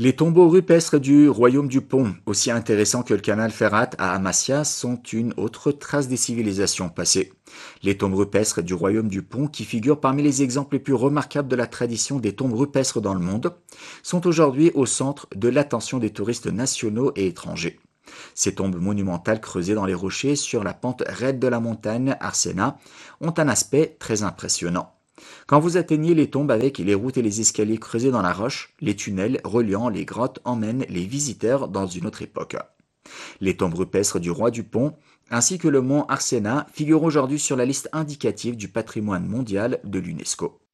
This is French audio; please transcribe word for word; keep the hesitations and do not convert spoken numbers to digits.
Les tombeaux rupestres du royaume du Pont, aussi intéressants que le canal Ferrat à Amasya, sont une autre trace des civilisations passées. Les tombes rupestres du royaume du Pont, qui figurent parmi les exemples les plus remarquables de la tradition des tombes rupestres dans le monde, sont aujourd'hui au centre de l'attention des touristes nationaux et étrangers. Ces tombes monumentales creusées dans les rochers sur la pente raide de la montagne Arsena ont un aspect très impressionnant. Quand vous atteignez les tombes avec les routes et les escaliers creusés dans la roche, les tunnels reliant les grottes emmènent les visiteurs dans une autre époque. Les tombes rupestres du roi du Pont, ainsi que le mont Arsena, figurent aujourd'hui sur la liste indicative du patrimoine mondial de l'UNESCO.